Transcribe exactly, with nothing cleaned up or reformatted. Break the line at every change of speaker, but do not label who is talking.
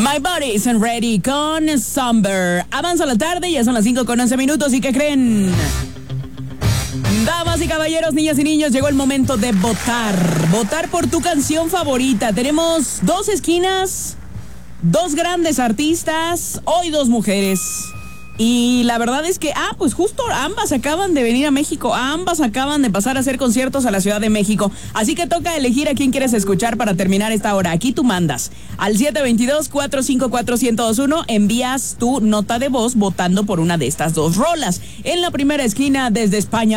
My Body's Ready con Somber. Avanza la tarde, ya son las cinco con once minutos. ¿Y qué creen? Damas y caballeros, niñas y niños, llegó el momento de votar. Votar por tu canción favorita. Tenemos dos esquinas, dos grandes artistas, hoy dos mujeres. Y la verdad es que, ah, pues justo ambas acaban de venir a México, ambas acaban de pasar a hacer conciertos a la Ciudad de México. Así que toca elegir a quién quieres escuchar para terminar esta hora. Aquí tú mandas. Al siete dos dos, cuatro cinco cuatro, uno cero dos uno envías tu nota de voz votando por una de estas dos rolas. En la primera esquina, desde España,